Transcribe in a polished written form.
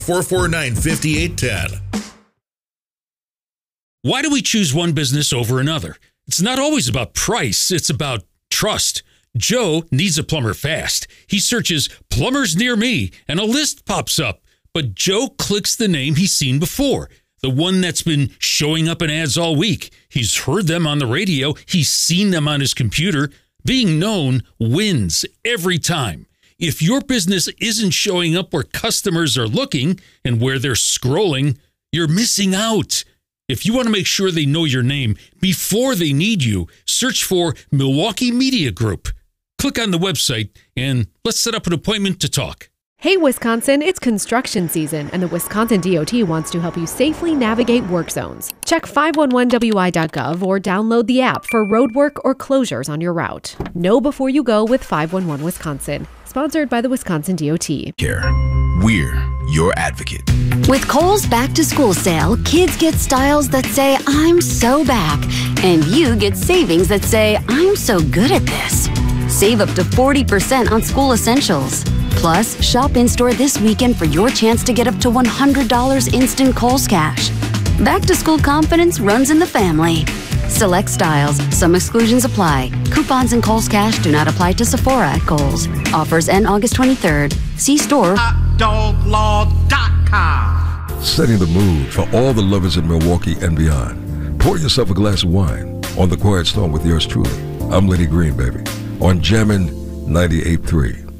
449-5810. Why do we choose one business over another? It's not always about price. It's about trust. Joe needs a plumber fast. He searches plumbers near me and a list pops up. But Joe clicks the name he's seen before, the one that's been showing up in ads all week. He's heard them on the radio. He's seen them on his computer. Being known wins every time. If your business isn't showing up where customers are looking and where they're scrolling, you're missing out. If you want to make sure they know your name before they need you, search for Milwaukee Media Group. Click on the website and let's set up an appointment to talk. Hey, Wisconsin, it's construction season, and the Wisconsin DOT wants to help you safely navigate work zones. Check 511wi.gov or download the app for road work or closures on your route. Know before you go with 511 Wisconsin. Sponsored by the Wisconsin DOT. Here, we're your advocate. With Kohl's Back to School sale, kids get styles that say, I'm so back. And you get savings that say, I'm so good at this. Save up to 40% on school essentials. Plus, shop in-store this weekend for your chance to get up to $100 instant Kohl's cash. Back to school confidence runs in the family. Select styles. Some exclusions apply. Coupons and Kohl's cash do not apply to Sephora at Kohl's. Offers end August 23rd. See store. HotDogLaw.com. Setting the mood for all the lovers in Milwaukee and beyond. Pour yourself a glass of wine on The Quiet Storm with yours truly. I'm Lenny Green, baby. On Jammin' 98.3.